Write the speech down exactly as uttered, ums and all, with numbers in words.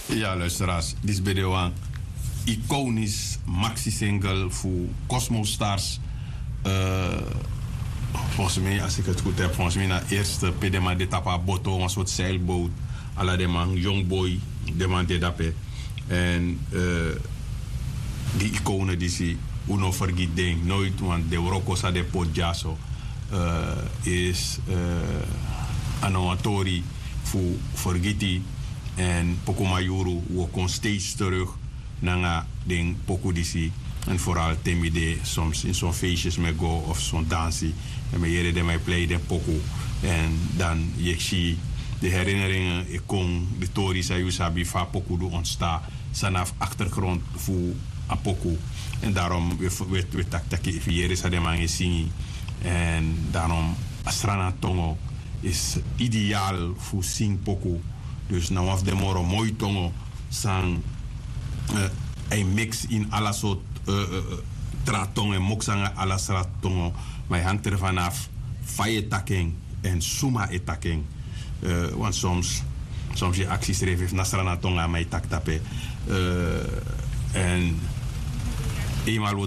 Ja, luisteraars. Dit is bij de een iconisch maxi-single voor Cosmo Stars. Uh, volgens mij, als ik het goed heb, volgens mij na eerste pedema de tapa boto, een soort zeilboot. Alla de man, young boy, de man de dape. En uh, die iconen die ze uno vergiet ding nooit, want de Roccosa de Podjaso uh, is uh, anoatori voor vergeten. En Pokumayuru, we komen steeds terug naar de Pokudisi. En vooral temide, soms in zo'n feestjes met go of zo'n dansie. En we jaren mij play de Poku. En dan je zie de herinneringen, ik kom, de Tories, en Yusabi, van Poku ontstaan. Vanaf achtergrond voor Apoku. En daarom, we we taktaki, even jaren zijn de man zingen. En daarom, Asrana Tongo is ideaal voor Sing Poku. Dus nou af de moro mooi tongo sang uh, een mix in alle soort uh, uh, tratong en moksanga alle soort tongo. Maar hangt er vanaf faye taking en suma etaking. Uh, want soms soms je acties er even nasrana tonga maar tak tape. Uh, en eenmaal